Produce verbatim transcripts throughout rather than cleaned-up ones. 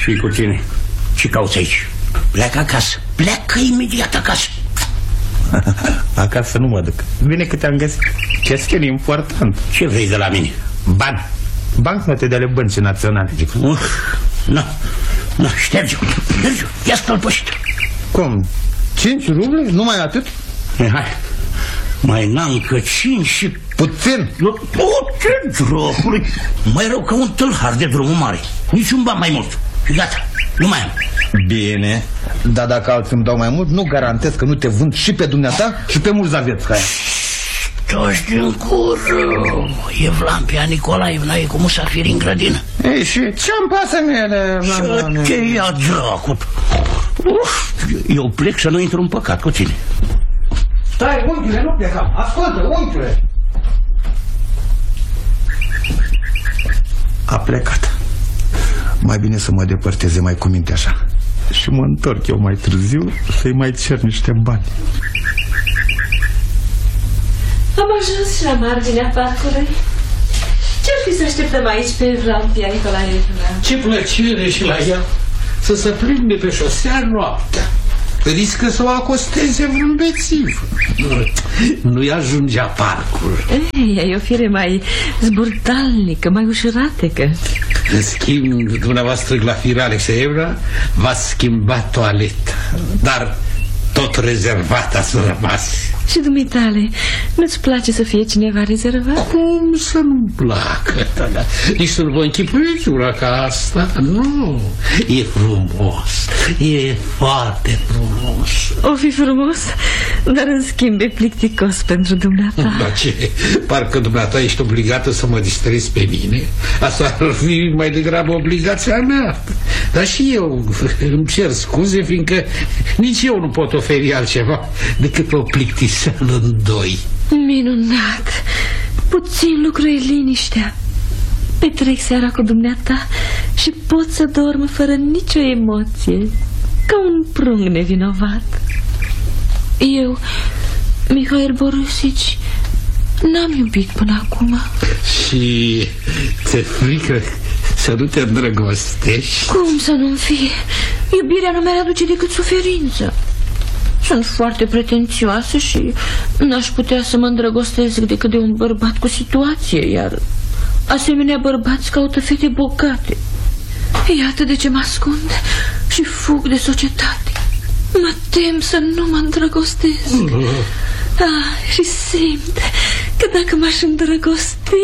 Și cu tine? Ce cauți aici? Pleacă acasă. Pleacă imediat acasă. Acasă nu mă duc. Bine că te-am găsit. Chestia e important. Ce vrei de la mine? Bani? Bancnote de ale băncii naționale. Nu, nu, nu, șterge-o, șterge-o, ia stălpășit. Cum? Cinci ruble? Numai atât? E, hai, mai n-am încă cinci și... Puțin? Puțin, dracului. Mai rău că un tâlhar de drumul mare. Niciun ban mai mult. Și gata, nu mai am. Bine, dar dacă alții îmi dau mai mult, nu garantez că nu te vând și pe dumneata și pe Murzavetskaya. Toți din cură. Evlampia Nicolaevna e cu musafiri în grădină. Ei, și ce-mi pasă mie? Ce ia dracu? Eu plec să nu intru în păcat cu tine. Stai, unchiule, nu plecam. Ascultă, unchiule. A plecat. Mai bine să mă depărteze mai cu minte așa. Și mă întorc eu mai târziu să-i mai cer niște bani. Am ajuns și la marginea parcului. Ce-ar fi să așteptăm aici pe Evlampia Nicolaevna? Ce plăcere și la ea să se plimbe pe șosea noaptea. Riscă să o acosteze vreun bețiv. Nu-i ajungea parcul. Ei, e o fire mai zburtalnică, mai ușuratecă. În schimb, dumneavoastră, Glafira Alexeevna, v-ați schimbat toaleta, dar tot rezervat ați rămas. Și dumitale, nu-ți place să fie cineva rezervat? Cum să nu-mi placă? Nici să nu vă închipuiți una ca asta. Nu, e frumos, e foarte frumos. O fi frumos, dar în schimb e plicticos pentru dumneata. Dar ce? Parcă dumneata ești obligată să mă distrezi pe mine. Asta ar fi mai degrabă obligația mea. Dar și eu îmi cer scuze, fiindcă nici eu nu pot oferi altceva decât o plictiseală în doi. Minunat! Puțin lucru e liniștea. Petrec seara cu dumneata și pot să dorm fără nicio emoție, ca un prung nevinovat. Eu, Mihail Borisici, n-am iubit până acum. Și ți-e frică să nu te îndrăgostești? Cum să nu-mi fie? Iubirea nu mi-ar aduce decât suferință. Sunt foarte pretențioasă și n-aș putea să mă îndrăgostesc decât de un bărbat cu situație, iar asemenea bărbați caută fete bogate. Iată de ce mă ascund și fug de societate. Mă tem să nu mă îndrăgostesc. Ah, și simt că dacă m-aș îndrăgosti...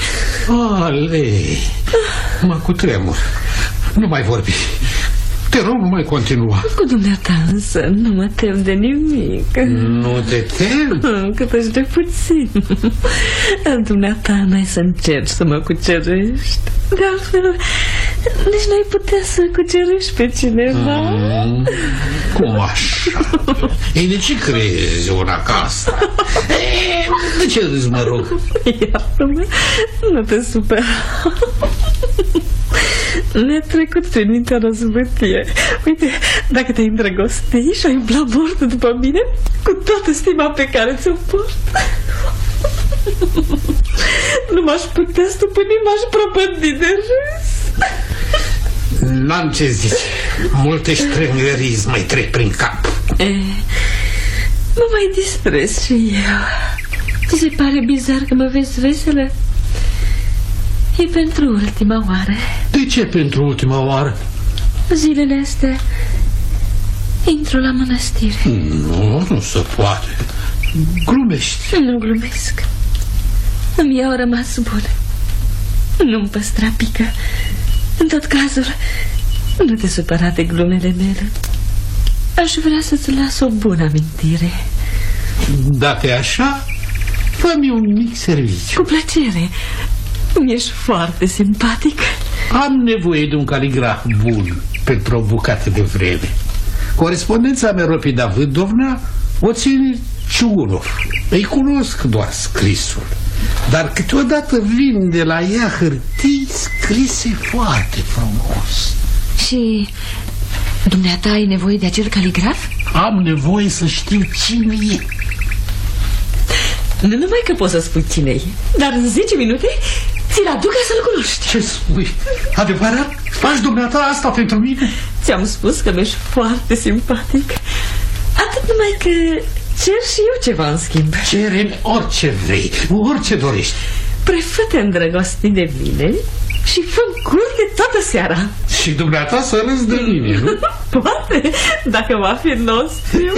Alei, mă cutremur. Nu mai vorbi. Te rog, nu mai continua. Cu dumneata însă nu mă tem de nimic. Nu te tem? Cât de puțin. Dumneata n-ai să încerci să mă cucerești. De altfel, nici n-ai putea să cucerești pe cineva. Mm, cum așa? Ei, de ce crezi una ca asta? E, de ce râzi, mă rog? Iartă-mă, nu te supera. Ne-a trecut prin mintea răzbătie. Uite, dacă te-ai îndrăgosti și ai umbla mort după mine, cu toată stima pe care ți-o port, nu m-aș putea stăpâni, m-aș prăpădi de râs. N-am ce zice. Multe ștrengării mai trec prin cap. E, mă mai distrez și eu. Ți se pare bizar că mă vezi veselă? E pentru ultima oară. De ce pentru ultima oară? Zilele astea intru la mănăstire. Nu, nu se poate. Glumești. Nu glumesc. Îmi iau rămas bună. Nu-mi păstra pică. În tot cazul, nu te supăra de glumele mele. Aș vrea să-ți las o bună amintire. Dacă e așa, fă-mi un mic serviciu. Cu plăcere. Ești foarte simpatic. Am nevoie de un caligraf bun pentru o bucată de vreme. Corespondența mea Ropida Vâdovna o ține Ciugulov. Îi cunosc doar scrisul, dar câteodată vin de la ea hârtii scrise foarte frumos. Și dumneata ai nevoie de acel caligraf? Am nevoie să știu cine e. Nu numai că poți să spui cine e, dar în zece minute ți-l aduc ca să-l cunoști. Ce spui? Adevărat? Faci dumneata asta pentru mine? Ți-am spus că mi-ești foarte simpatic. Atât numai că cer și eu ceva în schimb. Cere orice vrei, orice dorești. Prefă-te îndrăgosti de mine și fă-mi curte toată seara. Și dumneata să râzi de mine, nu? Poate, dacă va fi nostru.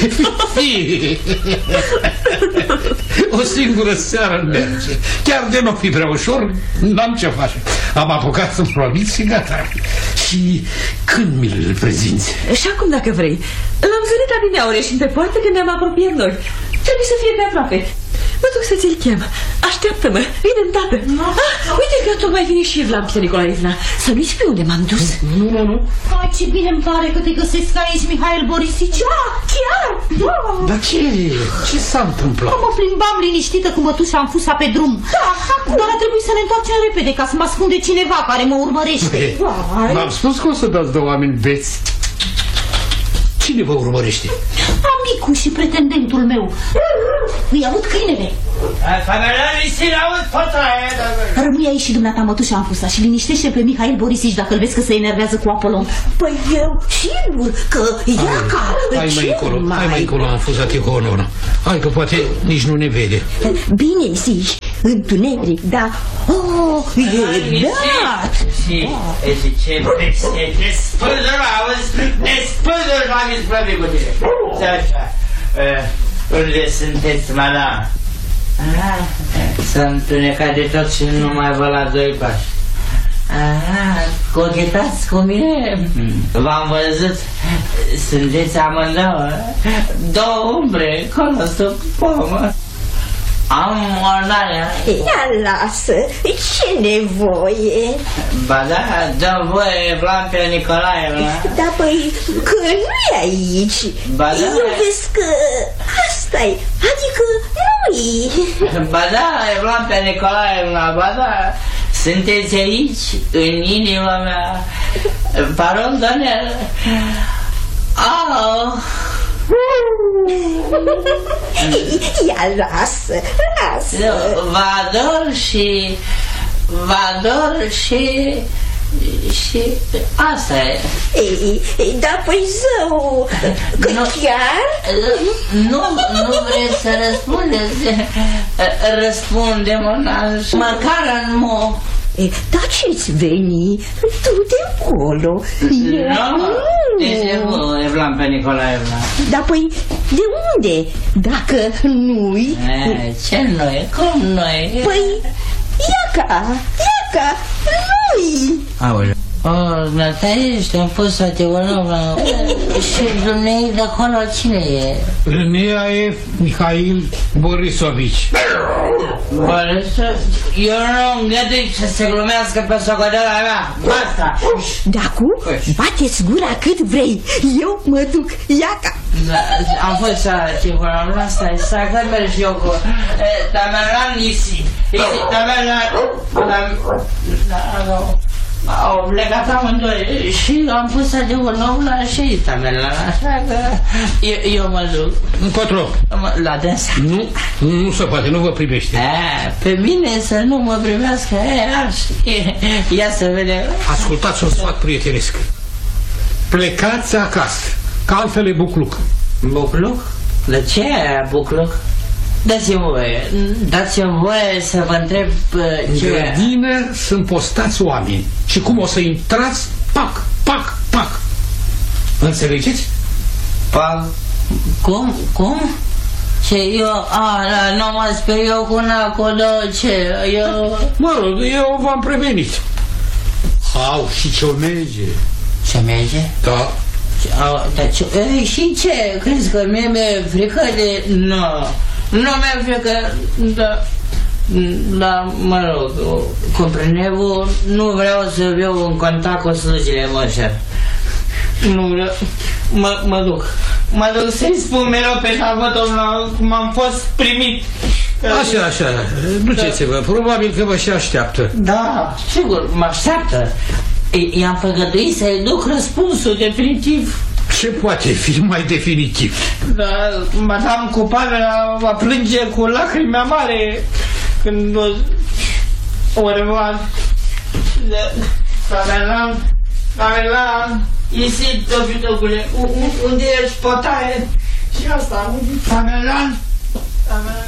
O singură seară merge. Chiar de nu fi prea ușor, n-am ce face. Am apucat să-mi promit și gata. Și când mi-l prezinți? Și acum, dacă vrei. L-am zărit adineauri ieșind pe poartă când ne-am apropiat noi. Trebuie să fie pe aproape. Mă duc să ți-l chem. Așteaptă-mă, vine îndată. Ah, uite că tocmai vine și Evlampia Nicolaevna. Să nu-i spui unde m-am dus. Nu, nu, nu. Ai, ce bine îmi pare că te găsesc aici, Mihail Borisici. Da, chiar. Da. Dar ce? Ce s-a întâmplat? Mă plimbam liniștită cu mătușa Anfusa pe drum. Da, dar a trebuit să ne întoarcem repede ca să mă ascunde cineva care mă urmărește. V-am spus că o să dați de oameni beți. Cine vă urmărește? Amicul și pretendentul meu. Îi aud câinele. Rămâi aici și dumneata, mătușa Anfusa, și liniștește pe Mihail Borisici dacă îl vezi că se enervează cu Apolon. Păi eu, sigur că Iaca... Hai mai încolo, hai mai încolo, Anfusa Tihonovna. Hai că poate nici nu ne vede. Bine zici, întuneric, da. Oh, e dat. Și ce peste, te spândă-l, auzi, te spândă-l, m-am isprăvit cu tine. Așa, unde sunteți, madame? S-a întunecat de tot și nu mai vă la doi pași. Aha, cochetați cu mine? V-am văzut, sunteți amândouă, două umbre, acolo sub pomă. Am onoarea. Ia lasă, ce nevoie? Ba da, dă voie, Evlampia Nicolaevna. Da, păi, că nu e aici. Ba da. Eu vezi că asta-i, adică nu-i. Ba da, Evlampia Nicolaevna, ba da. Sunteți aici, în inima mea. Parol d'onor. Au. Ia lasă, lasă. Vă ador și vă ador și și asta e. Ei, da, păi zău, că nu, chiar? Nu, nu vreți să răspundeți. Răspunde, monaș, măcar în mo. Da, ce-ți veni? Tu de încolo. Nu, de voi, Evlampia Nicolaevna. Da, păi, de unde? Dacă nu-i... E, ce noi? Cum noi? Păi, Iaca, Iaca, nu-i... Aoleu. Oh, Natalia, ești am pus să te urmă. Și dumnei de acolo cine e? Lânia e Mihail Borisovici. Borisovici? Eu nu îngădui să se glumească pe socoteala mea. Basta! Dacu, bateți gura cât vrei. Eu mă duc, Iaca. Da, am fost să te urmă, asta e să merg și eu cu... Tamerlan Isi. Isi, Tamerlan... Au plecat amândoi și am pus adevărul la și Tamerlan, așa că eu, eu mă duc. Încotro? La dânsa. Nu, nu se poate, nu vă primește. A, pe mine să nu mă primească, e, așa, ia să vedem. Ascultați un sfat prietenesc. Plecați acasă, că altfel e bucluc. Bucluc? De ce e bucluc? Dați-mi voie, dați-mi voie să vă întreb ce... În grădină sunt postați oameni și cum o să intrați, pac, pac, pac. Înțelegeți? Pac, cum, cum? Ce eu, a, nu mă sper eu cu una, cu două, ce, eu... Mă rog, eu v-am prevenit. Au, și ce merge. Ce merge? Da. Dar ce, e, și ce? Crezi că mie mi-e frică de... Nu, nu mi-e frică, da... Da, mă rog, comprenez-vous, nu vreau să viu în contact cu slujile mășer. Nu vreau, mă, mă duc. Mă duc să-i spun mereu pe șabătul cum am fost primit. Așa, așa, duceți-vă, probabil că vă și așteaptă. Da, sigur, mă așteaptă. I-am făgăduit să-i duc răspunsul definitiv. Ce poate fi mai definitiv? Da, madame Cupavela va plânge cu lacrimi amare când o, Urmă. Camelan, Camelan, Isid, tăbităgule, unde ești potaie? Și asta, Camelan, Camelan.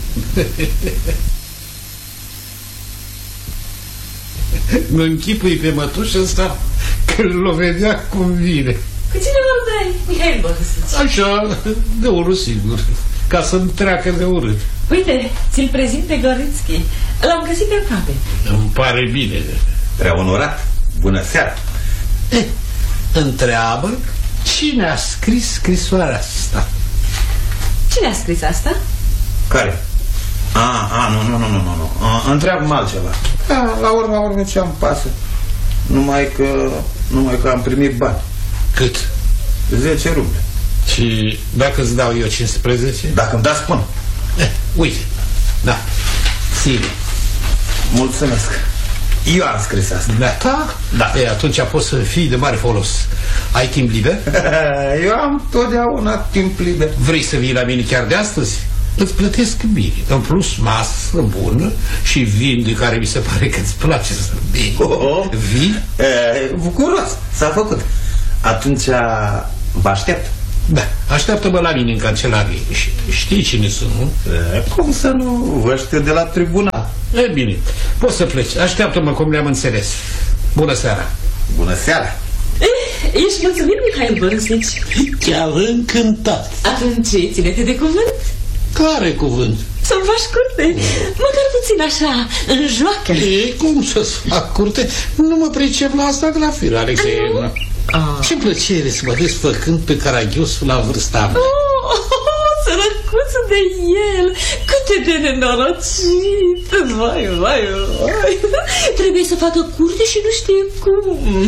Mă închipui pe mătușă ăsta când l-o vedea cum vine. Cu cine vorbeai, Mihail Borisici? Așa, de unul singur, ca să-mi treacă de urât. Uite, ți-l prezint pe Gorinski. L-am găsit de aproape. Îmi pare bine. Prea onorat. Bună seara. Eh, întreabă cine a scris scrisoarea asta. Cine a scris asta? Care? A, a, nu, nu, nu, nu, nu. Întreabă-mă altceva. A, la urmă, la urmă, ce-am pasă? Numai că, numai că am primit bani. Cât? zece ruble. Și dacă îți dau eu cincisprezece? Dacă îmi dați, spun. Eh, uite, da, ține. Mulțumesc. Eu am scris asta. Da, da? Da. E, atunci poți să fii de mare folos. Ai timp liber? Eu am totdeauna timp liber. Vrei să vii la mine chiar de astăzi? Îți plătesc bine. În plus, masă bună și vin de care mi se pare că îți place să bei. Oh, vii? E, bucuros, s-a făcut. Atunci vă aștept. Da, așteaptă-mă la mine în cancelarie. Știi cine sunt, nu? E, cum să nu? Vă știu de la tribunal. E bine, poți să pleci. Așteaptă-mă cum le-am înțeles. Bună seara. Bună seara. Eh, ești mulțumit, Mihail Borisici? Chiar încântat. Atunci ține-te de cuvânt. Care cuvânt? Să-mi faci curte, măcar puțin așa, în joacă. E, cum să-ți fac curte? Nu mă pricep la asta de la fir, Alexeevna. Ah. Ce plăcere să mă desfăcând pe Caragiosul la vârsta mea. Oh, oh, oh, sărăcuțul de el, cât de nenorocit. Vai, vai, vai. Trebuie să facă curte și nu știe cum.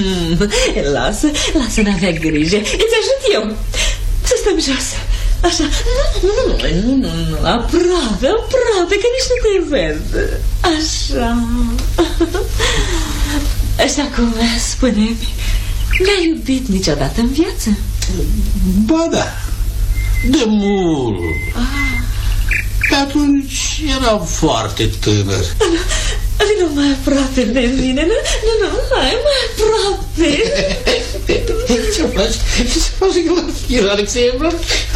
Lasă, lasă, n-avea grijă. Îți ajut eu. Să stăm jos. Așa, nu, nu, nu, nu, nu, aproape, aproape, că nici nu te văd. Așa. Așa cum spune-mi, n-ai iubit niciodată în viață? Ba da, de mult. Ah. Pe atunci eram foarte tânăr. Vino mai aproape de mine, nu, nu, nu, hai mai aproape. Ce faci? Ce faci la fir, Alexeevna?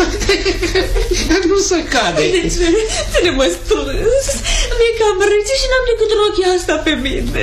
Nu se cade. De ce? Ține-mă strâns. Mi-e cam rece și n-am decât rochia asta pe mine.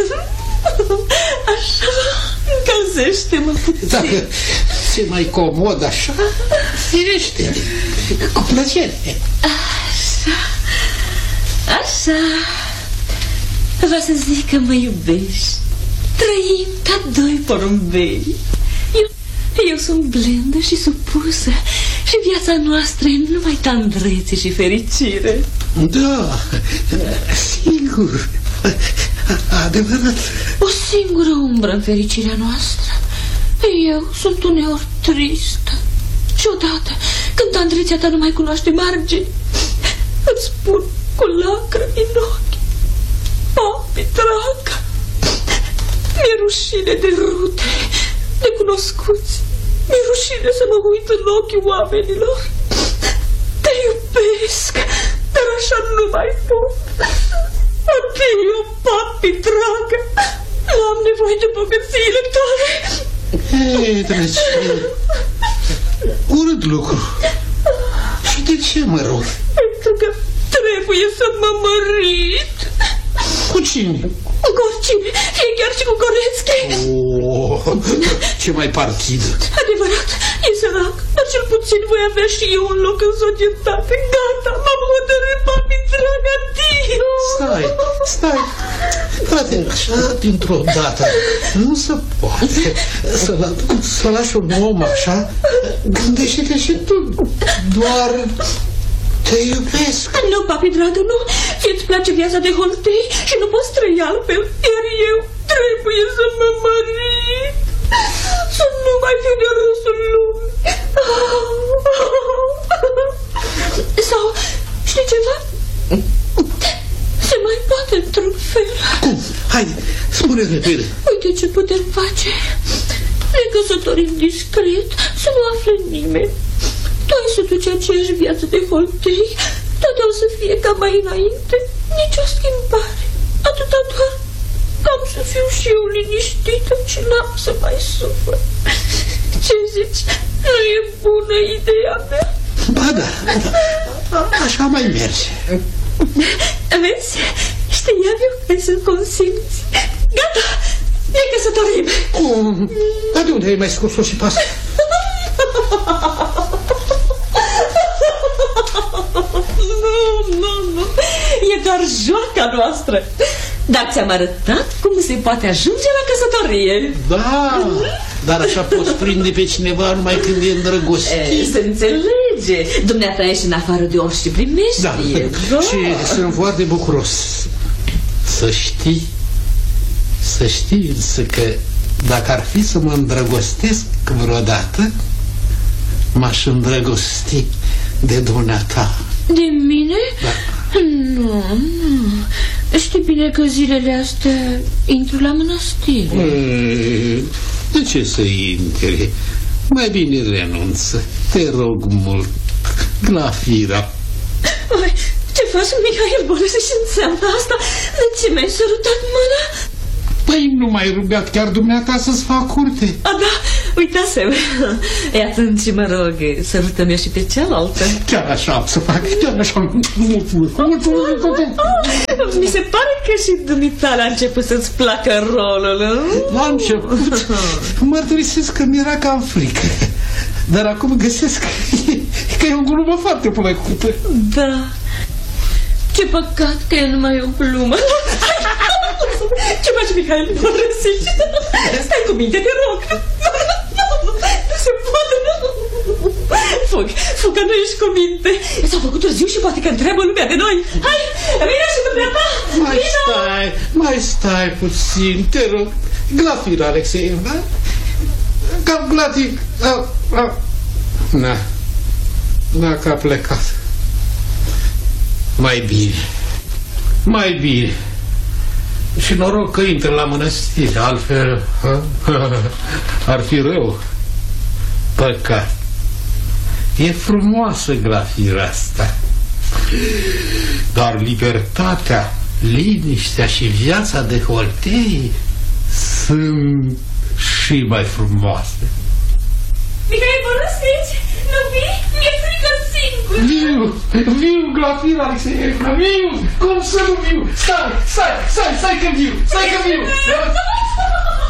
Așa, încălzește-mă puțin. Dacă ți-e mai comod așa, firește, cu plăcere. Așa, așa. Vreau să zic că mă iubești. Trăim ca doi porumbei. Eu, eu sunt blândă și supusă și viața noastră e numai tandrețe și fericire. Da, sigur, adevărat. O singură umbră în fericirea noastră. Eu sunt uneori tristă. Și odată, când tandrețea ta nu mai cunoaște margini, îți spun cu lacrimi în ochi: papi, dragă, mi-e rușine de rute, de cunoscuți. Mi-e rușine să mă uit în ochii oamenilor. Te iubesc, dar așa nu mai pot. Adio, papi, dragă, am nevoie de bogățiile tale. Ei, dragi, urât lucru. Și de ce, mă rog? Pentru că trebuie să mă mărit. Cu cine? Cu oricine, fie chiar și cu Gorenski. Oh, ce mai partidă. Adevărat, e sărac, dar cel puțin voi avea și eu un loc în societate. Gata, m-am hotărât, papi, dragă, adio. Stai, stai, frate, așa dintr-o dată nu se poate să, să lași un om așa. Gândește-te și tu, doar te iubesc. Nu, papi, dragă, nu. Ție-ți place viața de holtei și nu poți trăi altfel, iar eu trebuie să mă mărit, să nu mai fiu de râsul lumii. Sau, știi ceva? Se mai poate într-un fel. Cum? Haide, spune repede. Uite ce putem face. Ne căsătorim discret, să nu afle nimeni. Tu ai să duci aceeași viață de holtei, toate o să fie ca mai înainte, nici o schimbare. Atâta doar că am să fiu și eu liniștită și n-am să mai sufăr. Ce zici? Nu e bună ideea mea? Ba da, da. Așa mai merge. Vezi? Știam eu că să consimți. Gata, ne căsătorim. Cum? Dar de unde ai mai scos-o și pe asta? Nu, nu, nu. E doar joaca noastră. Dar ți-am arătat cum se poate ajunge la căsătorie. Da, dar așa poți prinde pe cineva numai când e îndrăgostit. E, se înțelege. Dumneata ești în afară de orice primești. Da, da. Și sunt foarte bucuros. Să știi, să știi însă că dacă ar fi să mă îndrăgostesc vreodată, m-aș îndrăgosti de dumneata. De mine? Da. Nu, nu. Știi bine că zilele astea intru la mănăstire. E, de ce să intri? Mai bine renunță. Te rog mult. Glafira. Ai, ce faci, Mihail Boris, și înseamnă asta? De ce mi-ai sărutat mâna? Păi nu m-ai rugat chiar dumneata să-ți fac curte? A, da, uitasem. E atunci, mă rog, sărută-mi și pe cealaltă. Chiar așa am să fac, chiar așa. Mulțumesc, mulțumesc. Mi se pare că și dumitale a început să-ți placă rolul. La început mărturisesc că mi-era cam frică, dar acum găsesc că e o glumă foarte plăcută. Da. Ce păcat că e numai o glumă. Ce faci, Mihail? Mă răsici? Stai cu minte, te rog. Nu se poate. Fug, fug, că nu ești cu minte. S-a făcut târziu și poate că întreabă lumea de noi. Hai, vină și dumneata. Mai stai, mai stai puțin, te rog. Glafira Alexeevna. Cam glatic. Na, na, că a plecat. Mai bine, mai bine. Și noroc că intră la mănăstire, altfel ar fi rău. Păcat. E frumoasă Glafira asta, dar libertatea, liniștea și viața de holtei sunt și mai frumoase. Mihail Borosici, nu vii? Mi-e frică singur. Viu, viu, Glafira Alexeevna, viu, cum să nu viu? Stai, stai, stai, stai că viu, stai că viu.